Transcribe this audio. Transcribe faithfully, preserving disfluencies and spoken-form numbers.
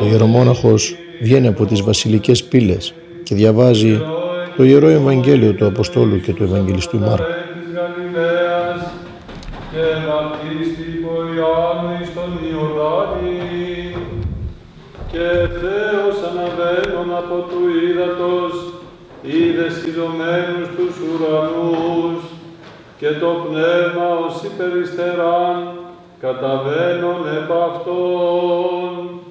Ο ιερομόναχος βγαίνει από τις βασιλικές πύλες και διαβάζει το Ιερό Ευαγγέλιο του Αποστόλου και του Ευαγγελιστού Μάρκου. Και βαπτίστη υπό Ιωάννου εις τον Ιορδάνη, και Θεός αναβαίνων από του ύδατος είδε σιδωμένους τους ουρανούς, και το πνεύμα ως υπεριστεράν καταβαίνων επ' αυτόν,